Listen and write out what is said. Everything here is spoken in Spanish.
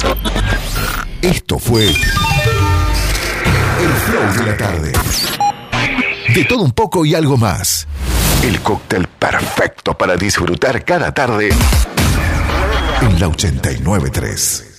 Esto fue El Flow de la Tarde. De todo un poco y algo más. El cóctel perfecto para disfrutar cada tarde en la 89.3.